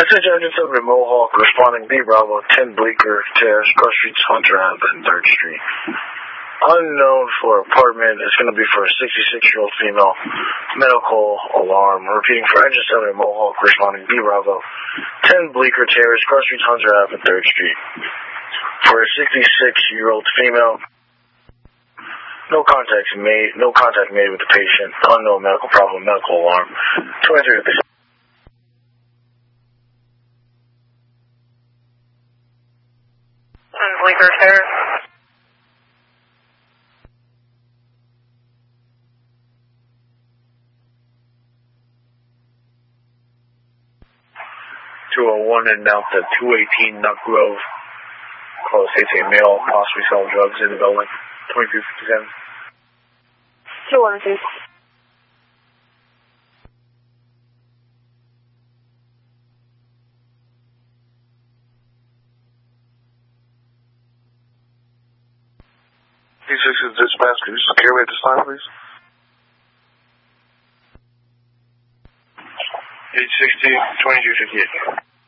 Attention Engine 7 Mohawk, responding B Bravo, 10 Bleecker Terrace, Cross Streets, Hunter Ave, and 3rd Street. Unknown for apartment is going to be for a 66-year-old female. Medical alarm. Repeating for Engine 7 Mohawk, responding B Bravo, 10 Bleecker Terrace, Cross Streets, Hunter Ave, and 3rd Street. For a 66-year-old female. No contact made with the patient. Unknown medical problem. Medical alarm. 23 to Bleecker Terrace. .201 and now to 218 Nut Grove. Close a male, possibly selling drugs in the building. 2257. 212. P6 is dispatch. Could you secure me at this time, please? 860, 2258.